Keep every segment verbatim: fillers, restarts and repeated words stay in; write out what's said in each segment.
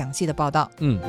详细的报道。 嗯。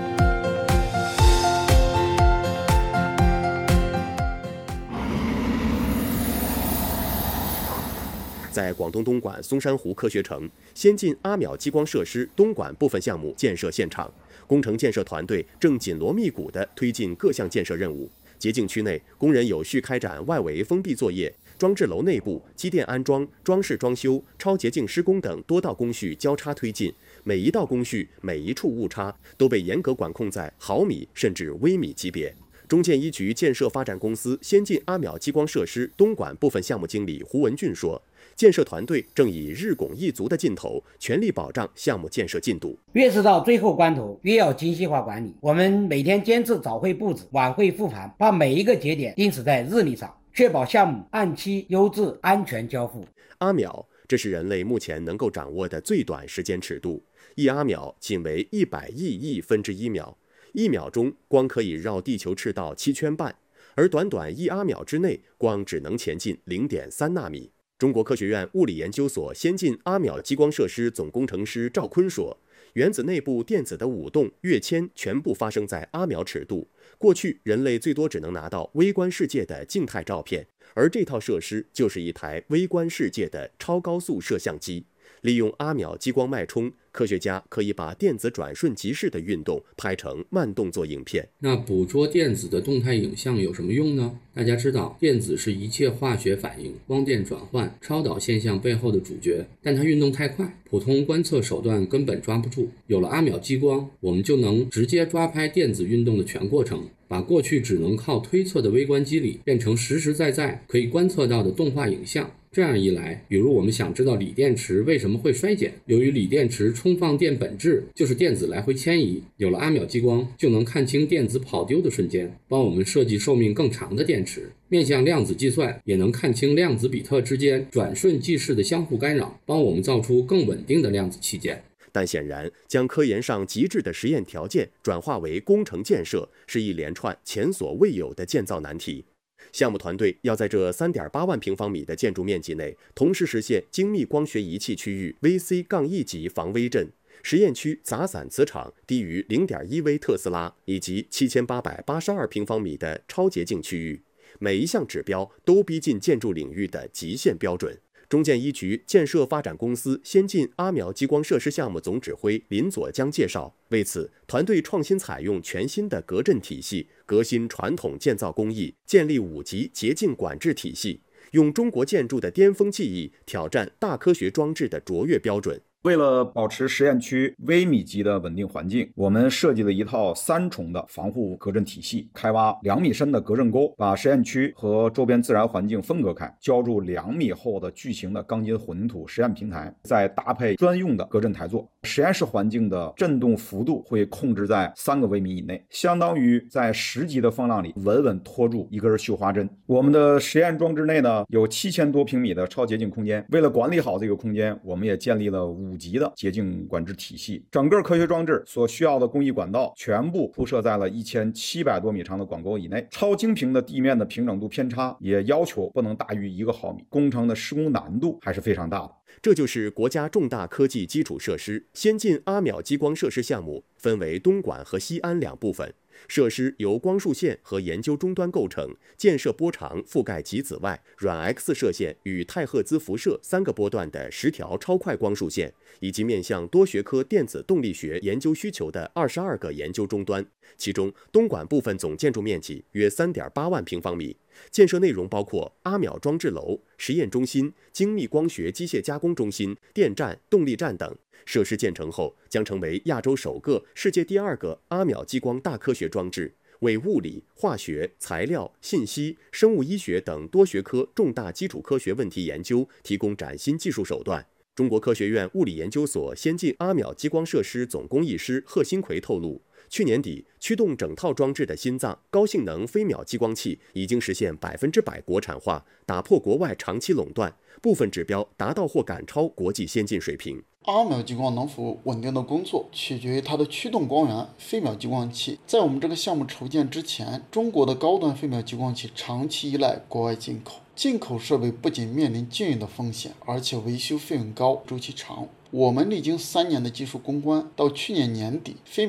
在广东东莞松山湖科学城，先进阿邈激光设施东莞部分项目建设现场，工程建设团队正紧锣密鼓地推进各项建设任务。洁净区内，工人有序开展外围封闭作业，装置楼内部机电安装、装饰装修、超洁净施工等多道工序交叉推进，每一道工序、每一处误差都被严格管控在毫米甚至微米级别。中建一局建设发展公司先进阿邈激光设施东莞部分项目经理胡文俊说，建设团队正以日拱一卒的劲头，全力保障项目建设进度。 越是到最后关头，越要精细化管理。我们每天坚持早会布置、晚会复盘，把每一个节点定死在日历上，确保项目按期、优质、安全交付。 阿邈，这是人类目前能够掌握的最短时间尺度，一阿邈仅为一百亿亿分之一秒。一秒钟，光可以绕地球赤道七圈半，而短短一阿邈之内，光只能前进 零点三纳米。中国科学院物理研究所先进阿邈激光设施总工程师赵坤说，原子内部电子的舞动、跃迁全部发生在阿邈尺度。过去人类最多只能拿到微观世界的静态照片，而这套设施就是一台微观世界的超高速摄像机。利用阿邈激光脉冲，科学家可以把电子转瞬即逝的运动拍成慢动作影片。 那捕捉电子的动态影像有什么用呢？大家知道，电子是一切化学反应、光电转换、超导现象背后的主角，但它运动太快，普通观测手段根本抓不住。有了阿邈激光，我们就能直接抓拍电子运动的全过程，把过去只能靠推测的微观机理变成实实在在可以观测到的动画影像。这样一来，比如我们想知道锂电池为什么会衰减，由于锂电池充放电本质就是电子来回迁移，有了阿邈激光就能看清电子跑丢的瞬间，帮我们设计寿命更长的电池。面向量子计算，也能看清量子比特之间转瞬即逝的相互干扰，帮我们造出更稳定的量子器件。 但显然，将科研上极致的实验条件转化为工程建设，是一连串前所未有的建造难题。项目团队要在这 三点八万平方米的建筑面积内，同时实现精密光学仪器区域 V C 一 级防微震，实验区杂散磁场低于 零点一 微特斯拉，以及七千八百八十二平方米的超洁净区域，每一项指标都逼近建筑领域的极限标准。中建一局建设发展公司先进阿邈激光设施项目总指挥林佐江介绍，为此，团队创新采用全新的隔震体系，革新传统建造工艺，建立五级洁净管制体系，用中国建筑的巅峰技艺挑战大科学装置的卓越标准。 为了保持实验区微米级的稳定环境，我们设计了一套三重的防护隔震体系，开挖两米深的隔震沟，把实验区和周边自然环境分隔开，浇筑两米厚的巨型的钢筋混凝土实验平台，再搭配专用的隔震台座。实验室环境的震动幅度会控制在三个微米以内，相当于在十级的风浪里稳稳拖住一根绣花针。我们的实验装置内呢，有七千多平米的超洁净空间，为了管理好这个空间，我们也建立了五级的洁净管制体系。整个科学装置所需要的工艺管道全部铺设在了一千七百多米长的管沟以内，超精平的地面的平整度偏差也要求不能大于一个毫米，工程的施工难度还是非常大的。 这就是国家重大科技基础设施先进阿邈激光设施项目，分为东莞和西安两部分。设施由光束线和研究终端构成，建设波长覆盖极紫外、软 X 射线与太赫兹辐射三个波段的十条超快光束线，以及面向多学科电子动力学研究需求的二十二个研究终端。其中，东莞部分总建筑面积约 三点八万平方米，建设内容包括阿邈装置楼、实验中心、精密光学机械加工中心、电站、动力站等。设施建成后，将成为亚洲首个、世界第二个阿邈激光大科学装置，为物理、化学、材料、信息、生物医学等多学科重大基础科学问题研究提供崭新技术手段。中国科学院物理研究所先进阿邈激光设施总工艺师贺新奎透露，去年底，驱动整套装置的心脏高性能飞秒激光器已经实现百分之百国产化，打破国外长期垄断，部分指标达到或赶超国际先进水平。 阿邈激光能否稳定的工作，取决于它的驱动光源飞秒激光器。在我们这个项目筹建之前，中国的高端飞秒激光器长期依赖国外进口，进口设备不仅面临禁运的风险，而且维修费用高、周期长。我们历经三年的技术攻关，到去年年底，飞